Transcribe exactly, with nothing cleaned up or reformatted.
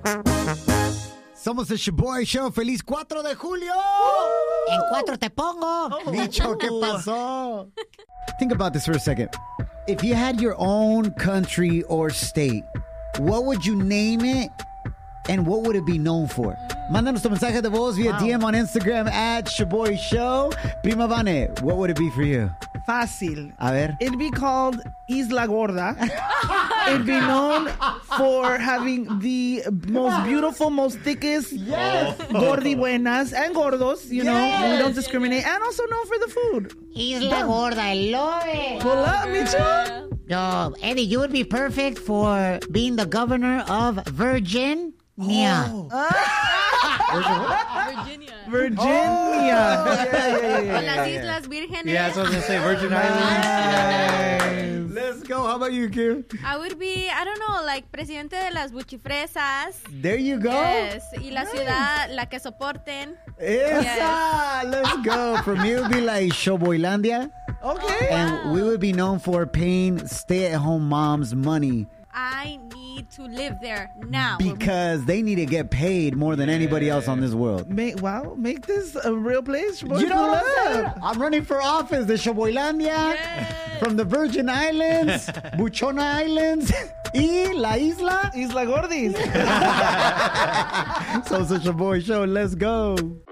Somos el Shaboy Show. ¡Feliz cuatro de julio! En cuatro te pongo. Micho, ¿qué pasó? Think about this for a second. If you had your own country or state, what would you name it and what would it be known for? Mándanos tu mensaje de voz via wow. D M on Instagram at Shaboy Show. Prima Vane, what would it be for you? Fácil. A ver. It'd be called Isla Gorda. It'd be known for having the most beautiful, most thickest yes. gordi buenas and gordos, you yes. know, we don't discriminate, and also known for the food. Isla Gorda, I love it. Pull up, Micho. Yo, Eddie, you would be perfect for being the governor of Virginia. Oh. Virginia. Virginia. Oh, yeah, yeah, yeah, yeah, Con yeah, las yeah. Islas Vírgenes. Yeah, that's what I was going to say. Virgin Islands. Nice. Let's go. How about you, Kim? I would be, I don't know, like presidente de las buchifresas. There you go. Yes. Y la ciudad, la que soporten. Esa. Yes. Let's go. For me, it would be like Showboylandia. Okay. And we would be known for paying stay-at-home moms money. I need to live there now. Because they need to get paid more than anybody else on this world. Make, wow, make this a real place. Boy, You know what I'm pull saying? up. I'm running for office. The Showboylandia, Yes. from the Virgin Islands, Buchona Islands, y La Isla. Isla Gordis. So it's a Shaboy Show. Let's go.